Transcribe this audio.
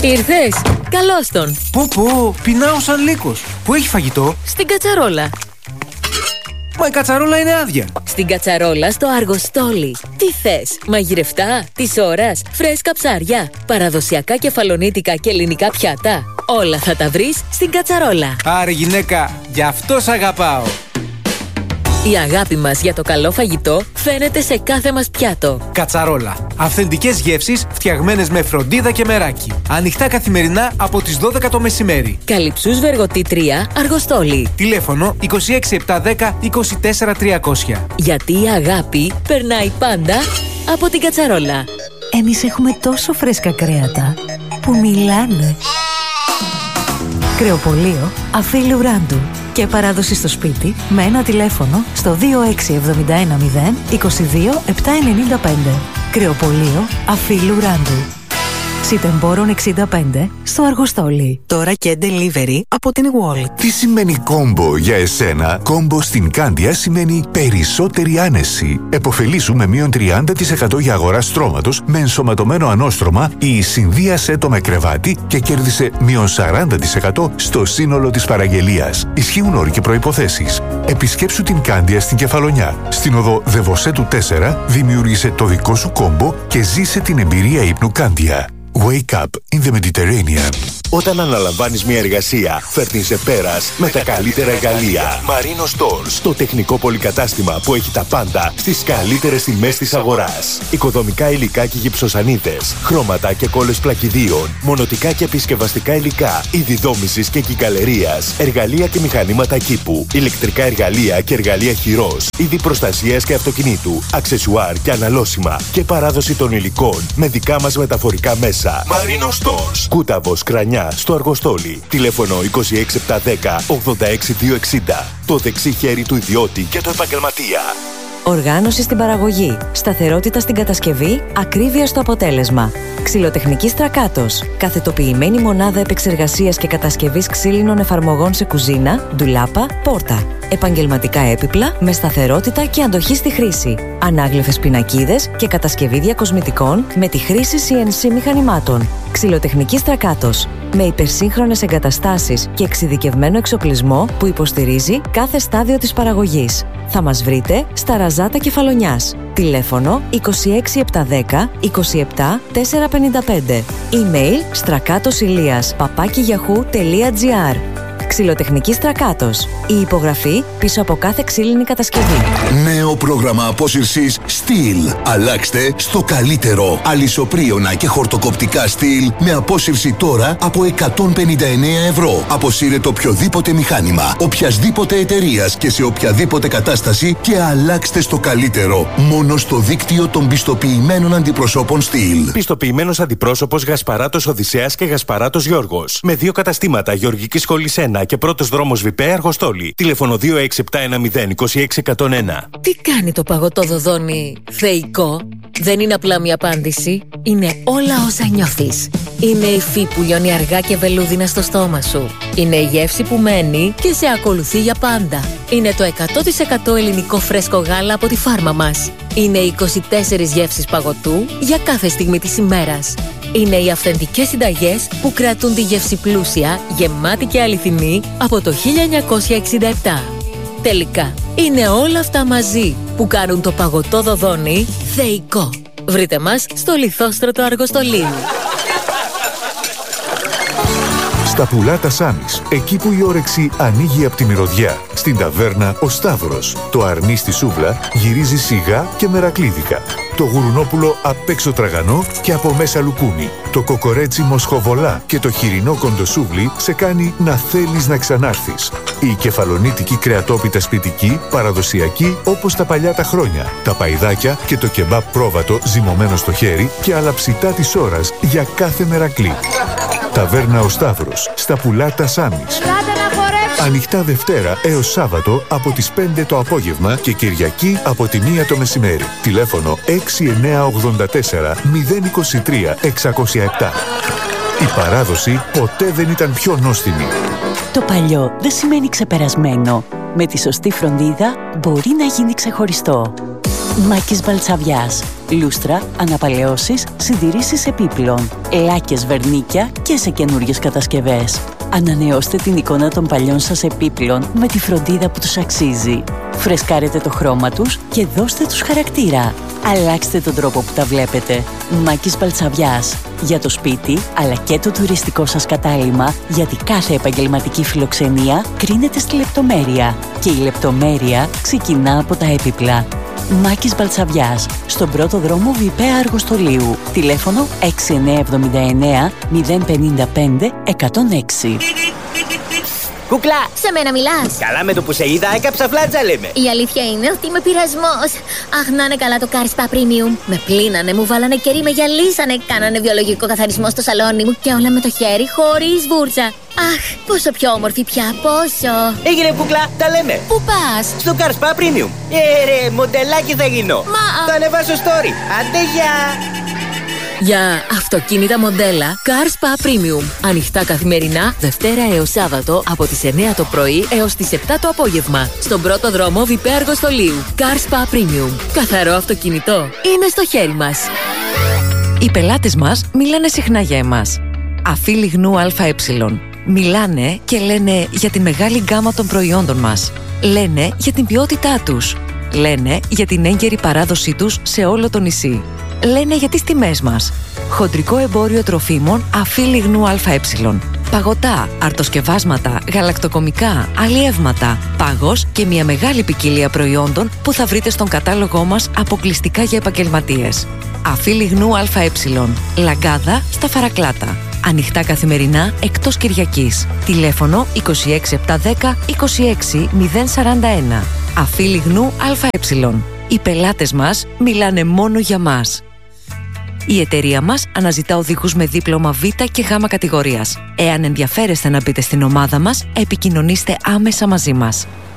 Ήρθες? Καλώς τον. Πού, πεινάω σαν λύκος. Πού έχει φαγητό? Στην κατσαρόλα. Μα η κατσαρόλα είναι άδεια. Στην κατσαρόλα στο Αργοστόλι. Τι θες? Μαγειρευτά, της ώρας, φρέσκα ψάρια, παραδοσιακά κεφαλονίτικα και ελληνικά πιάτα. Όλα θα τα βρεις στην κατσαρόλα. Άρε γυναίκα, γι' αυτό σ' αγαπάω. Η αγάπη μας για το καλό φαγητό φαίνεται σε κάθε μας πιάτο. Κατσαρόλα. Αυθεντικές γεύσεις φτιαγμένες με φροντίδα και μεράκι. Ανοιχτά καθημερινά από τις 12 το μεσημέρι. Καλυψούς Βεργοτή 3, Αργοστόλι. Τηλέφωνο 26710 24300. Γιατί η αγάπη περνάει πάντα από την κατσαρόλα. Εμείς έχουμε τόσο φρέσκα κρέατα που μιλάνε. Κρεοπωλείο Αφίλου Ράντου. Και παράδοση στο σπίτι με ένα τηλέφωνο στο 26710 22 795. Κρεοπωλείο Αφίλου Ράντου. Σιτεμπόρων 65 στο Αργοστόλι. Τώρα και delivery από την Wall. Τι σημαίνει κόμπο για εσένα? Κόμπο στην Κάνδια σημαίνει περισσότερη άνεση. Εποφελήσου με μείον 30% για αγορά στρώματος με ενσωματωμένο ανώστρωμα ή συνδύασέ το με κρεβάτι και κέρδισε μείον 40% στο σύνολο της παραγγελίας. Ισχύουν όροι και προϋποθέσεις. Επισκέψου την Κάνδια στην Κεφαλονιά. Στην οδό Δεβοσέτου 4 δημιούργησε το δικό σου κόμπο και ζήσε την εμπειρία ύπνου Κάνδια. Wake up in the Mediterranean. Όταν αναλαμβάνεις μια εργασία, φέρνεις σε πέρας με τα καλύτερα εργαλεία. Marino Stores, το τεχνικό πολυκατάστημα που έχει τα πάντα στις καλύτερες τιμές της αγοράς. Οικοδομικά υλικά και γυψοσανίδες, χρώματα και κόλλες πλακιδίων, μονοτικά και επισκευαστικά υλικά, είδη δόμησης και κυκαλερίας, εργαλεία και μηχανήματα κήπου, ηλεκτρικά εργαλεία και εργαλεία χειρός, είδη προστασίας και αυτοκινήτου, αξεσουάρ και αναλώσιμα και παράδοση των υλικών με δικά μας μεταφορικά μέσα. Marino Stores, Κούταβος, Κρανιά, στο Αργοστόλι. Τηλέφωνο 26710 86260. Το δεξί χέρι του ιδιώτη και του επαγγελματία. Οργάνωση στην παραγωγή, σταθερότητα στην κατασκευή, ακρίβεια στο αποτέλεσμα. Ξυλοτεχνική Στρακάτος. Καθετοποιημένη μονάδα επεξεργασίας και κατασκευής ξύλινων εφαρμογών σε κουζίνα, ντουλάπα, πόρτα. Επαγγελματικά έπιπλα με σταθερότητα και αντοχή στη χρήση. Ανάγλυφες πινακίδες και κατασκευή διακοσμητικών με τη χρήση CNC μηχανημάτων. Ξυλοτεχνική Στρακάτος. Με υπερσύγχρονες εγκαταστάσεις και εξειδικευμένο εξοπλισμό που υποστηρίζει κάθε στάδιο της παραγωγής. Θα μας βρείτε στα Ραζάτα Κεφαλονιάς. Τηλέφωνο 26710 27 455. Email strakatosilias@yahoo.gr. Ξυλοτεχνική Στρακάτος. Η υπογραφή πίσω από κάθε ξύλινη κατασκευή. Νέο πρόγραμμα απόσυρσης Steel. Αλλάξτε στο καλύτερο. Αλυσοπρίωνα και χορτοκοπτικά Steel με απόσυρση τώρα από 159 ευρώ. Αποσύρετε οποιοδήποτε μηχάνημα, οποιασδήποτε εταιρείας και σε οποιαδήποτε κατάσταση και αλλάξτε στο καλύτερο. Μόνο στο δίκτυο των πιστοποιημένων αντιπροσώπων Steel. Πιστοποιημένος αντιπρόσωπος Γασπαράτος Οδυσσέας και Γασπαράτος Γιώργος. Με 2 καταστήματα Γεωργικής Σχολής 1 και πρώτος δρόμος Βιπέ Αργοστόλι. Τηλέφωνο 26710 26101. Τι κάνει το παγωτό δοδόνι θεϊκό? Δεν είναι απλά μια απάντηση. Είναι όλα όσα νιώθεις. Είναι η υφή που λιώνει αργά και βελούδινα στο στόμα σου. Είναι η γεύση που μένει και σε ακολουθεί για πάντα. Είναι το 100% ελληνικό φρέσκο γάλα από τη φάρμα μας. Είναι οι 24 γεύσεις παγωτού για κάθε στιγμή της ημέρας. Είναι οι αυθεντικές συνταγές που κρατούν τη γεύση πλούσια, γεμάτη και αληθινή από το 1967. Τελικά, είναι όλα αυτά μαζί που κάνουν το παγωτό δοδόνι θεϊκό. Βρείτε μας στο Λιθόστρωτο Αργοστολίου. Στα Πουλάτα Σάμις, εκεί που η όρεξη ανοίγει από τη μυρωδιά. Στην ταβέρνα Ο Σταύρος. Το αρνί στη σούβλα γυρίζει σιγά και μερακλίδικα. Το γουρουνόπουλο απ' έξω τραγανό και από μέσα λουκούμι. Το κοκορέτσι μοσχοβολά και το χοιρινό κοντοσούβλι σε κάνει να θέλεις να ξανάρθεις. Η κεφαλονίτικη κρεατόπιτα σπιτική, παραδοσιακή όπως τα παλιά τα χρόνια. Τα παϊδάκια και το κεμπάπ πρόβατο ζυμωμένο στο χέρι και άλλα ψητά της ώρας για κάθε μερακλή. Ταβέρνα Ο Σταύρος, στα Πουλάτα Σάμις. Ανοιχτά Δευτέρα έως Σάββατο από τις 5 το απόγευμα και Κυριακή από τη 1 το μεσημέρι. Τηλέφωνο 6984 023 607. Η παράδοση ποτέ δεν ήταν πιο νόστιμη. Το παλιό δεν σημαίνει ξεπερασμένο. Με τη σωστή φροντίδα μπορεί να γίνει ξεχωριστό. Μάκης Βαλτσαβιάς. Λούστρα, αναπαλαιώσεις, συντηρήσεις επίπλων. Λάκες βερνίκια και σε καινούριες κατασκευές. Ανανεώστε την εικόνα των παλιών σας επίπλων με τη φροντίδα που τους αξίζει. Φρεσκάρετε το χρώμα τους και δώστε τους χαρακτήρα. Αλλάξτε τον τρόπο που τα βλέπετε. Μάκης Βαλτσαβιάς. Για το σπίτι, αλλά και το τουριστικό σας κατάλημα, γιατί κάθε επαγγελματική φιλοξενία κρίνεται στη λεπτομέρεια. Και η λεπτομέρεια ξεκινά από τα έπιπλα. Μάκης Βαλτσαβιάς. Στον πρώτο δρόμο Βιπαία Αργοστολίου. Τηλέφωνο 6979 055 106. Κούκλα! Σε μένα μιλάς? Καλά, με το που σε είδα έκαψα φλάτσα, λέμε. Η αλήθεια είναι ότι είμαι πειρασμός. Αχ, να είναι καλά το Car Spa Premium. Με πλύνανε, μου βάλανε κερί, με γυαλίσανε. Κάνανε βιολογικό καθαρισμό στο σαλόνι μου και όλα με το χέρι, χωρίς βούρτσα. Αχ, πόσο πιο όμορφη πια, πόσο. Έγινε, κούκλα, τα λέμε. Πού πας? Στο Car Spa Premium. Ρε, μοντελάκι θα γίνω. Θα ανεβάσω story. Άντε, γεια! Για αυτοκίνητα μοντέλα Car Spa Premium. Ανοιχτά καθημερινά, Δευτέρα έως Σάββατο από τις 9 το πρωί έως τις 7 το απόγευμα. Στον πρώτο δρόμο Βιπαία Αργοστολίου. Car Spa Premium. Καθαρό αυτοκίνητο είναι στο χέρι μας. Οι πελάτες μας μιλάνε συχνά για εμάς. Αφή λιγνού ΑΕ. Μιλάνε και λένε για τη μεγάλη γκάμα των προϊόντων μας. Λένε για την ποιότητά τους. Λένε για την έγκαιρη παράδοσή τους σε όλο το νησί. Λένε για τις τιμές μας. Χοντρικό εμπόριο τροφίμων Αφή λιγνού ΑΕ. Παγωτά, αρτοσκευάσματα, γαλακτοκομικά, αλλιεύματα, πάγος και μια μεγάλη ποικιλία προϊόντων που θα βρείτε στον κατάλογό μας αποκλειστικά για επαγγελματίες. Αφή λιγνού ΑΕ. Λαγκάδα στα Φαρακλάτα. Ανοιχτά καθημερινά εκτός Κυριακής. Τηλέφωνο 26710 26041. Αφή λιγνού ΑΕ. Οι πελάτες μας μιλάνε μόνο για μας. Η εταιρεία μας αναζητά οδηγούς με δίπλωμα Β και Γ κατηγορίας. Εάν ενδιαφέρεστε να μπείτε στην ομάδα μας, επικοινωνήστε άμεσα μαζί μας.